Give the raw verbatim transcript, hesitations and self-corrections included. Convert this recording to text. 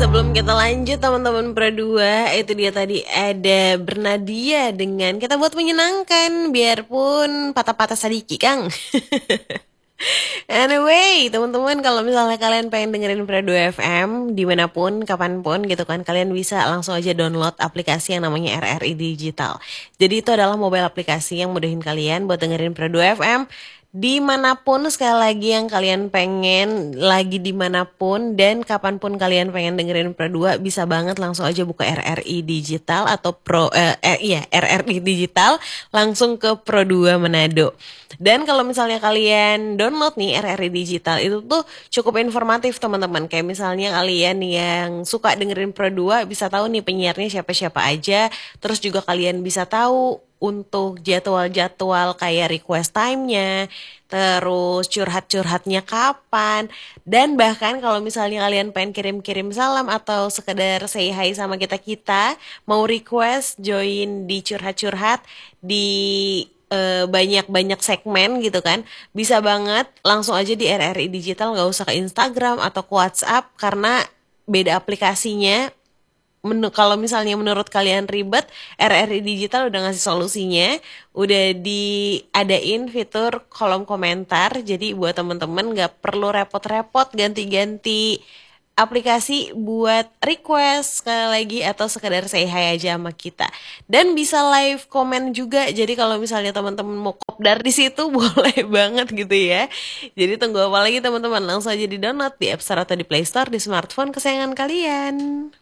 Sebelum kita lanjut teman-teman Pro dua, itu dia tadi ada Bernadia dengan Kita Buat Menyenangkan, biarpun patah-patah sadiki Kang. Anyway, teman-teman, kalau misalnya kalian pengen dengerin Pro dua F M dimanapun, kapanpun gitu kan, kalian bisa langsung aja download aplikasi yang namanya R R I Digital. Jadi itu adalah mobile aplikasi yang mudahin kalian buat dengerin Pro dua F M dimanapun, sekali lagi yang kalian pengen, lagi dimanapun dan kapanpun kalian pengen dengerin Pro dua, bisa banget langsung aja buka R R I Digital atau Pro eh, eh iya R R I Digital, langsung ke Pro dua Manado. Dan kalau misalnya kalian download nih R R I Digital, itu tuh cukup informatif teman-teman. Kayak misalnya kalian yang suka dengerin Pro dua bisa tahu nih penyiarnya siapa-siapa aja. Terus juga kalian bisa tahu untuk jadwal-jadwal kayak request time-nya, terus curhat-curhatnya kapan, dan bahkan kalau misalnya kalian pengen kirim-kirim salam atau sekedar say hi sama kita-kita, mau request join di curhat-curhat di eh, banyak-banyak segmen gitu kan, bisa banget langsung aja di R R I Digital, nggak usah ke Instagram atau ke WhatsApp karena beda aplikasinya. Menu, kalau misalnya menurut kalian ribet, R R I Digital udah ngasih solusinya, udah diadain fitur kolom komentar, jadi buat temen-temen gak perlu repot-repot ganti-ganti aplikasi buat request sekali lagi atau sekedar say hi aja sama kita. Dan bisa live komen juga, jadi kalau misalnya teman-teman mau kopdar di situ boleh banget gitu ya. Jadi tunggu apa lagi teman-teman, langsung aja di download di App Store atau di Play Store di smartphone kesayangan kalian.